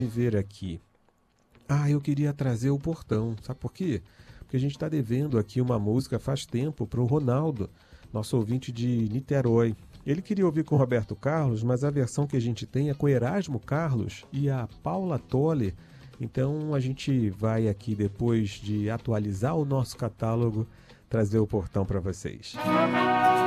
ver aqui. Eu queria trazer o Portão. Sabe por quê? Porque a gente está devendo aqui uma música faz tempo para o Ronaldo, nosso ouvinte de Niterói. Ele queria ouvir com o Roberto Carlos, mas a versão que a gente tem é com Erasmo Carlos e a Paula Toller. Então a gente vai aqui, depois de atualizar o nosso catálogo, trazer o Portão para vocês.